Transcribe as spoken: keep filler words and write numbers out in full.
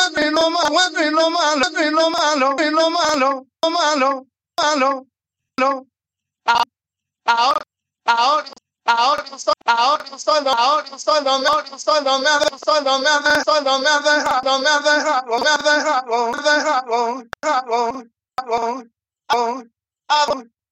y lo malo, y lo malo, y lo malo, y lo malo, lo malo, malo, lo. Ahora, ahora, ahora estoy, ahora estoy, ahora estoy, ahora estoy, me ha dejado, me ha dejado, me ha dejado, me ha dejado, me ha dejado, me ha dejado, me ha dejado, me ha dejado,